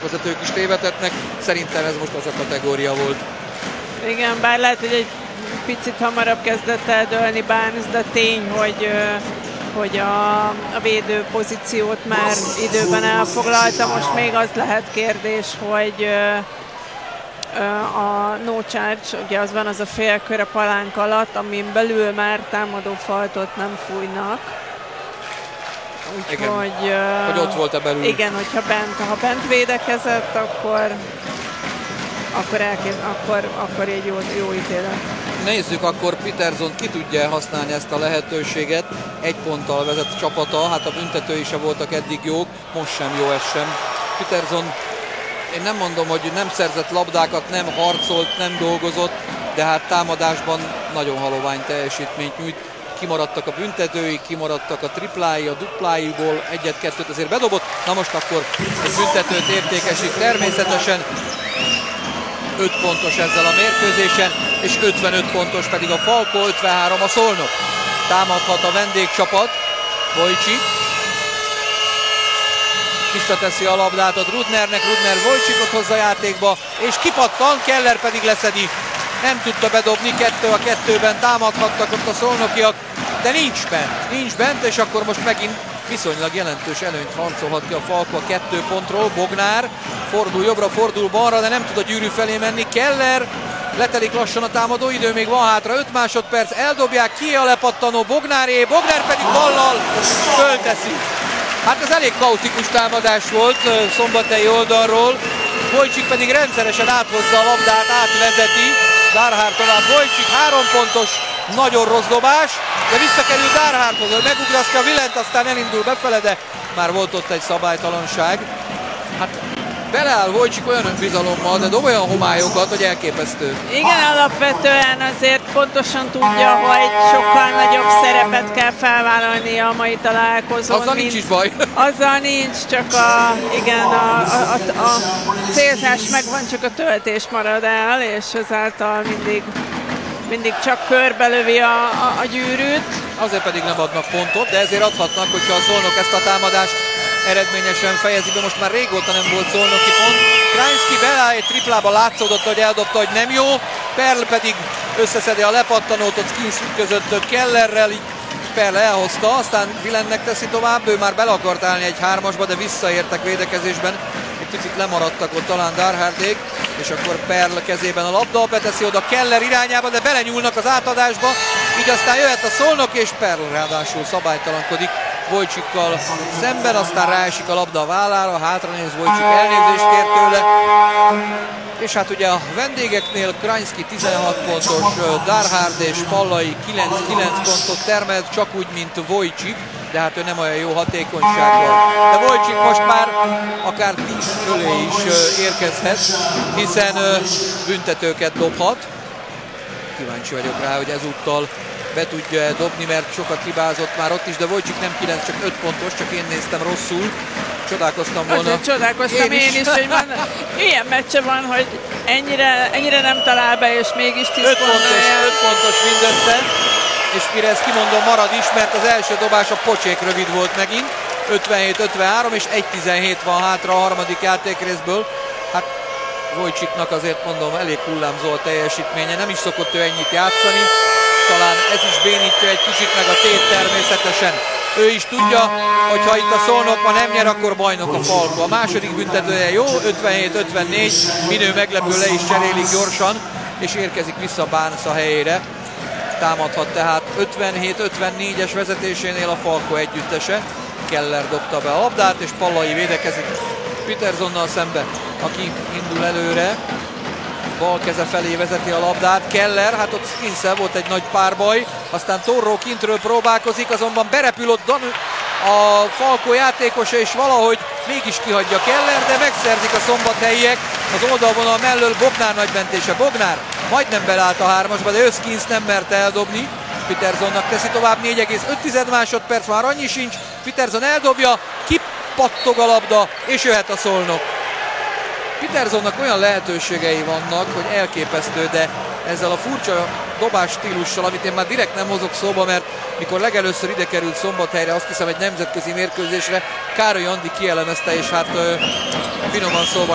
játékvezetők is tévedhetnek. Szerintem ez most az a kategória volt. Igen, bár lehet, hogy egy picit hamarabb kezdett el dőlni Barnes, de tény, hogy a védő pozíciót már időben elfoglalta. Most még az lehet kérdés, hogy a no charge, ugye az van az a félkör a palánk alatt, amin belül már támadó faltot nem fújnak. Úgyhogy hogy ott volt-e belül. Igen, hogyha bent védekezett, akkor egy jó ítélet. Nézzük akkor Peterson ki tudja használni ezt a lehetőséget. Egy ponttal vezet csapata, hát a büntetői se voltak eddig jók, most sem jó ez sem. Peterson, én nem mondom, hogy nem szerzett labdákat, nem harcolt, nem dolgozott, de hát támadásban nagyon halovány teljesítményt nyújt. Kimaradtak a büntetői, kimaradtak a triplái, a dupláiból, egyet-kettőt azért bedobott. Na most akkor egy büntetőt értékesít természetesen. 5 pontos ezzel a mérkőzésen, és 55 pontos pedig a Falko, 53 a Szolnok. Támadhat a vendégcsapat, Vojcsik. Visszateszi a labdát ott Rudnernek, Rudner Vojcsikot hozza játékba, és kipattan, Keller pedig leszedi. Nem tudta bedobni, 2-2-ben támadhattak ott a szolnokiak, de nincs bent, és akkor most megint viszonylag jelentős előnyt harcolhat ki a Falko a 2 pontról. Bognár fordul jobbra, fordul balra, de nem tud a gyűrű felé menni. Keller, letelik lassan a támadó idő, még van hátra 5 másodperc, eldobják, ki a lepattanó, Bognáré, Bognár pedig ballal fölteszi. Hát ez elég kaotikus támadás volt szombathelyi oldalról, Vojcsik pedig rendszeresen áthozza a labdát, átvezeti, Darhár tovább, Vojcsik 3 pontos, nagyon rossz dobás, de visszakerül Darhárhoz, megugrasztja Vilent, aztán elindul befele, de már volt ott egy szabálytalanság. Hát beleáll Vojcsik olyan önbizalommal, de dob olyan homályokat, hogy elképesztő. Igen, alapvetően azért pontosan tudja, hogy sokkal nagyobb szerepet kell felvállalnia a mai találkozón. Azzal nincs is baj. Azzal nincs, csak a célzás megvan, csak a töltés marad el, és ezáltal mindig csak körbelövi a gyűrűt. Azért pedig nem adnak pontot, de ezért adhatnak, hogyha a Szolnok ezt a támadást eredményesen fejezi be. Most már régóta nem volt szolnoki pont. Krajinski beláll egy triplába, látszódott, hogy eldobta, hogy nem jó. Perl pedig összeszedi a lepattanót, ott Skins között Kellerrel, így Perl elhozta, aztán Vilennek teszi tovább, ő már bele akart állni egy 3-asba, de visszaértek védekezésben. Egy picit lemaradtak ott talán Darhardék, és akkor Perl kezében a labda, beteszi oda Keller irányába, de belenyúlnak az átadásba, így aztán jöhet a Szolnok, és Perl ráadásul szabálytalankodik Vojcsikkal szemben, aztán ráesik a labda a vállára, hátranéz Vojcsik, elnézést kér tőle. És hát ugye a vendégeknél Krajinski 16 pontos, Darhard és Pallai 9 pontot termelt, csak úgy, mint Vojcsik, de hát ő nem olyan jó hatékonysággal. De Vojcsik most már akár 10 fölé is érkezhet, hiszen büntetőket dobhat. Kíváncsi vagyok rá, hogy ezúttal be tudja dobni, mert sokat hibázott már ott is, de Vojcsik nem 9, csak 5 pontos, csak én néztem rosszul. Csodálkoztam volna. Azért csodálkoztam én is, hogy van, ilyen meccse van, hogy ennyire nem talál be, és mégis 10 5 pontos mindössze, és mire ezt kimondom, marad is, mert az első dobás a pocsék rövid volt megint, 57-53, és 1-17 van hátra a harmadik játékrészből. Hát Vojcsiknak azért mondom, elég hullámzó a teljesítménye, nem is szokott ő ennyit játszani, talán ez is bénítja egy kicsit, meg a tét természetesen. Ő is tudja, hogy ha itt a Szolnok ma nem nyer, akkor bajnok a Falko. A második büntetője jó, 57-54, Minő meglepő le is cserélik gyorsan, és érkezik vissza Barnes a helyére. Támadhat tehát 57-54-es vezetésénél a Falko együttese. Keller dobta be a labdát, és Pallai védekezik Petersonnal szembe, aki indul előre. Bal keze felé vezeti a labdát, Keller, hát ott Skinszel volt egy nagy párbaj, aztán Torró kintről próbálkozik, azonban berepül ott a Falko játékosa, és valahogy mégis kihagyja Keller, de megszerzik a szombathelyiek az oldalvonal mellől. Bognár nagymentése, Bognár majdnem belállt a 3-asba, de ő Skins nem merte eldobni. Petersonnak teszi tovább, 4,5 másodperc, már annyi sincs, Peterson eldobja, kipattog a labda, és jöhet a Szolnok. Petersonnak olyan lehetőségei vannak, hogy elképesztő, de ezzel a furcsa dobás stílussal, amit én már direkt nem hozok szóba, mert mikor legelőször ide került Szombathelyre, azt hiszem egy nemzetközi mérkőzésre, Károly Andi kielemezte, és hát finoman szóval